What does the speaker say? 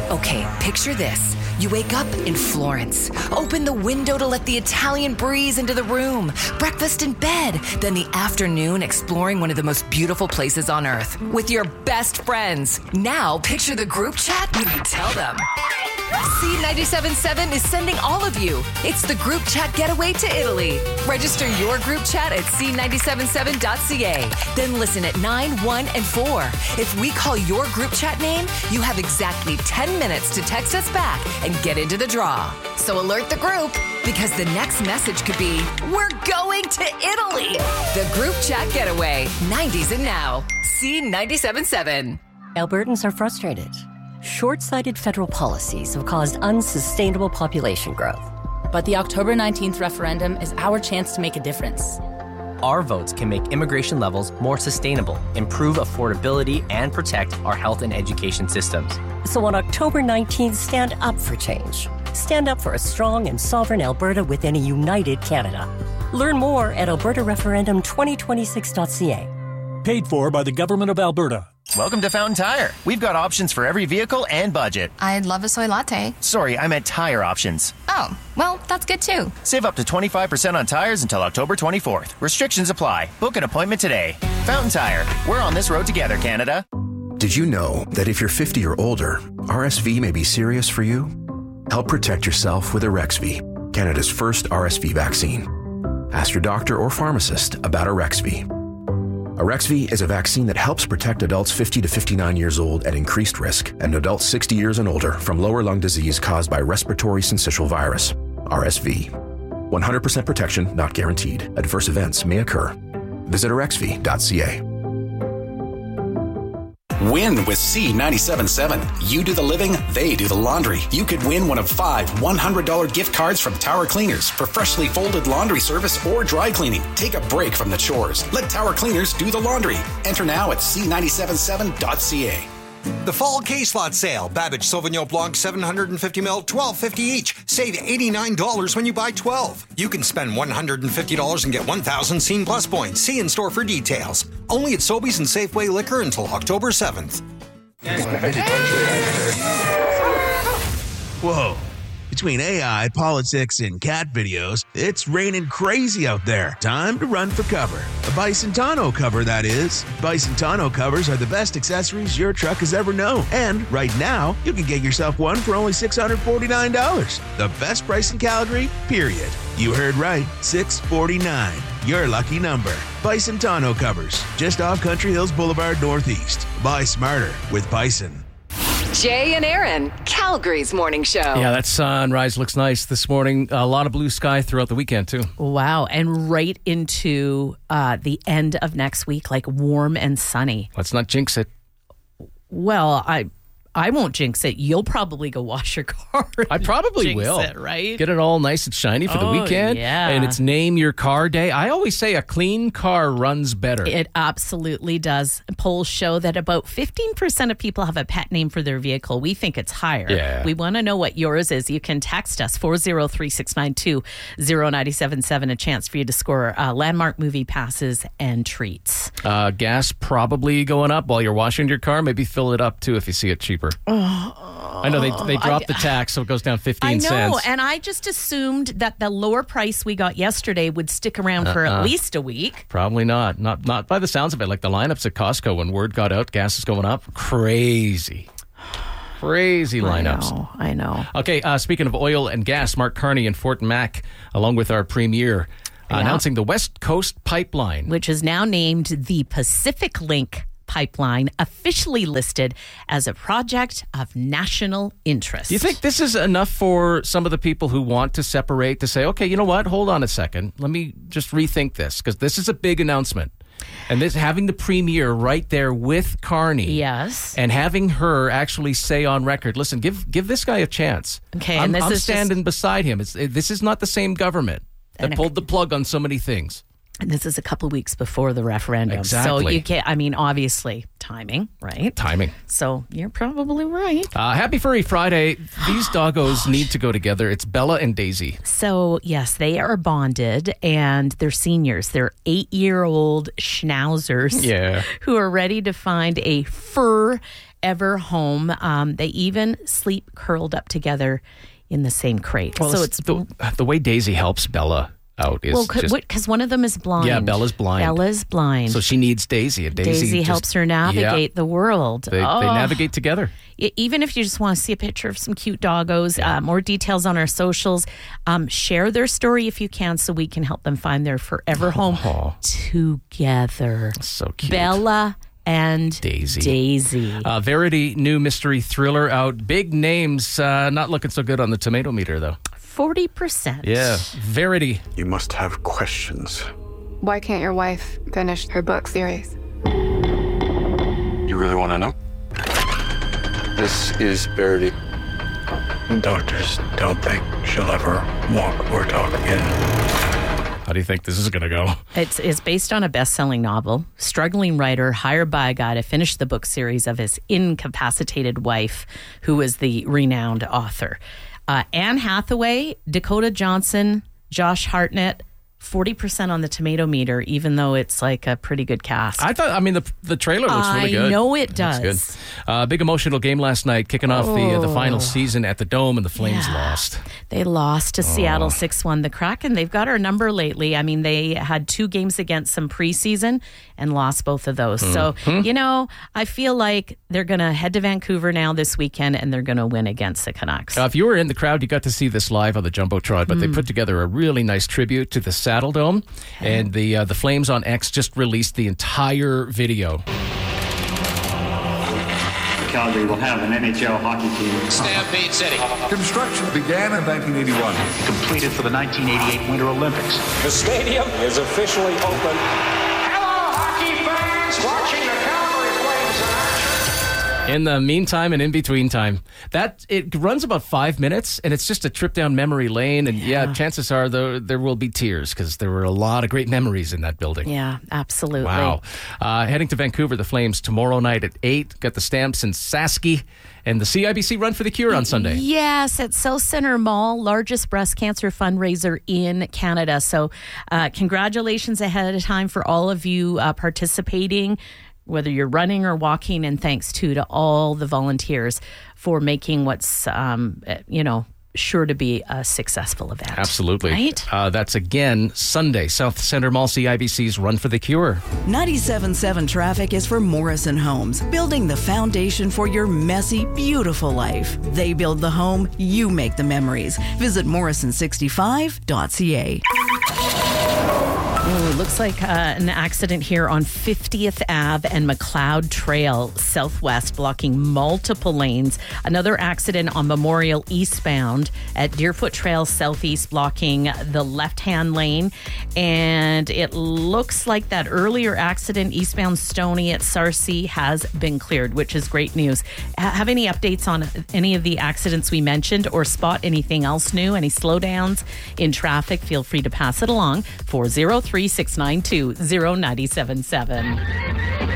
Okay, picture this. You wake up in Florence. Open the window to let the Italian breeze into the room. Breakfast in bed. Then the afternoon exploring one of the most beautiful places on earth with your best friends. Now picture the group chat when you tell them. C97.7 is sending all of you. It's the group chat getaway to Italy. Register your group chat at c977.ca. Then listen at 9, 1, and 4. If we call your group chat name, you have exactly 10 minutes to text us back and get into the draw. So alert the group, because the next message could be, we're going to Italy. The group chat getaway, 90s and now. C97.7. Albertans are frustrated. Short-sighted federal policies have caused unsustainable population growth. But the October 19th referendum is our chance to make a difference. Our votes can make immigration levels more sustainable, improve affordability, and protect our health and education systems. So on October 19th, stand up for change. Stand up for a strong and sovereign Alberta within a united Canada. Learn more at albertareferendum2026.ca. Paid for by the Government of Alberta. Welcome to Fountain Tire. We've got options for every vehicle and budget. I'd love a soy latte. Sorry, I meant tire options. Oh, well, that's good too. Save up to 25% on tires until October 24th. Restrictions apply. Book an appointment today. Fountain Tire. We're on this road together, Canada. Did you know that if you're 50 or older, RSV may be serious for you? Help protect yourself with Arexvy, Canada's first RSV vaccine. Ask your doctor or pharmacist about Arexvy. Arexvy is a vaccine that helps protect adults 50 to 59 years old at increased risk and adults 60 years and older from lower lung disease caused by respiratory syncytial virus, RSV. 100% protection not guaranteed. Adverse events may occur. Visit arexvy.ca. Win with C97.7. You do the living, they do the laundry. You could win one of 5 $100 gift cards from Tower Cleaners for freshly folded laundry service or dry cleaning. Take a break from the chores. Let Tower Cleaners do the laundry. Enter now at c977.ca. The fall K-Slot sale. Babbage Sauvignon Blanc 750ml, $12.50 each. Save $89 when you buy 12. You can spend $150 and get 1,000 Scene Plus points. See in store for details. Only at Sobeys and Safeway Liquor until October 7th. Whoa. Between AI, politics, and cat videos, it's raining crazy out there. Time to run for cover. A Bison tonneau cover, that is. Bison tonneau covers are the best accessories your truck has ever known. And right now, you can get yourself one for only $649. The best price in Calgary, period. You heard right, $649. Your lucky number. Bison tonneau covers, just off Country Hills Boulevard Northeast. Buy smarter with Bison. Jay and Aaron, Calgary's morning show. Yeah, that sunrise looks nice this morning. A lot of blue sky throughout the weekend, too. Wow, and right into the end of next week, like warm and sunny. Let's not jinx it. Well, I won't jinx it. You'll probably go wash your car. I probably jinx will. It, right? Get it all nice and shiny for the weekend. Yeah. And it's Name Your Car Day. I always say a clean car runs better. It absolutely does. Polls show that about 15% of people have a pet name for their vehicle. We think it's higher. Yeah. We want to know what yours is. You can text us 403-692-0977. A chance for you to score landmark movie passes and treats. Gas probably going up while you're washing your car. Maybe fill it up, too, if you see it cheaper. I know they dropped the tax, so it goes down 15 cents. I know, and I just assumed that the lower price we got yesterday would stick around for at least a week. Probably not. Not by the sounds of it. Like the lineups at Costco, when word got out, gas is going up. Crazy lineups. I know. Okay, speaking of oil and gas, Mark Carney and Fort Mac, along with our premier, announcing the West Coast Pipeline. Which is now named the Pacific Link Pipeline, officially listed as a project of national interest. Do you think this is enough for some of the people who want to separate to say, okay, you know what? Hold on a second. Let me just rethink this, because this is a big announcement. And this having the premier right there with Carney. Yes. And having her actually say on record, listen, give this guy a chance. Okay, I'm standing beside him. This is not the same government that pulled the plug on so many things. And this is a couple weeks before the referendum. Exactly. So you can't, obviously, timing, right? Timing. So you're probably right. Happy Furry Friday. These doggos need to go together. It's Bella and Daisy. So, yes, they are bonded and they're seniors. They're 8-year-old schnauzers who are ready to find a fur forever home. They even sleep curled up together in the same crate. Well, so it's the way Daisy helps Bella out is because one of them is blind. Yeah, Bella's blind. So she needs Daisy. And Daisy helps her navigate the world. They navigate together. Even if you just want to see a picture of some cute doggos, more details on our socials, share their story if you can so we can help them find their forever home together. So cute. Bella and Daisy. Verity new mystery thriller out. Big names, not looking so good on the tomato meter, though. 40%. Yeah. Verity. You must have questions. Why can't your wife finish her book series? You really want to know? This is Verity. The doctors don't think she'll ever walk or talk again. How do you think this is going to go? It's based on a best-selling novel. Struggling writer hired by a guy to finish the book series of his incapacitated wife, who is the renowned author. Anne Hathaway, Dakota Johnson, Josh Hartnett, 40% on the tomato meter, even though it's like a pretty good cast. The trailer looks really good. I know it does. It's good. Big emotional game last night, kicking off the final season at the Dome, and the Flames lost. They lost to Seattle 6-1. The Kraken, they've got our number lately. I mean, they had 2 games against some preseason and lost both of those. So, I feel like they're going to head to Vancouver now this weekend, and they're going to win against the Canucks. If you were in the crowd, you got to see this live on the Jumbotron, but they put together a really nice tribute to the Saddle Dome, and the Flames on X just released the entire video. Calgary will have an NHL hockey team. Stampede City. Construction began in 1981. Completed for the 1988 Winter Olympics. The stadium is officially open. Hello, hockey fans watching the Calgary Flames in action. In the meantime and in between time, it runs about 5 minutes, and it's just a trip down memory lane. And chances are there will be tears because there were a lot of great memories in that building. Yeah, absolutely. Wow. Heading to Vancouver, the Flames tomorrow night at 8. Got the Stamps in Sasky, and the CIBC Run for the Cure on Sunday. Yes, at South Centre Mall, largest breast cancer fundraiser in Canada. So congratulations ahead of time for all of you participating, whether you're running or walking, and thanks to all the volunteers for making what's, sure to be a successful event. Absolutely. Right? That's again Sunday, South Centre Mall, CIBC's Run for the Cure. 97.7 Traffic is for Morrison Homes, building the foundation for your messy, beautiful life. They build the home, you make the memories. Visit morrison65.ca. It looks like an accident here on 50th Ave and McLeod Trail Southwest, blocking multiple lanes. Another accident on Memorial eastbound at Deerfoot Trail Southeast, blocking the left-hand lane. And it looks like that earlier accident eastbound Stoney at Sarcee has been cleared, which is great news. Have any updates on any of the accidents we mentioned, or spot anything else new, any slowdowns in traffic? Feel free to pass it along. 403-692-0977.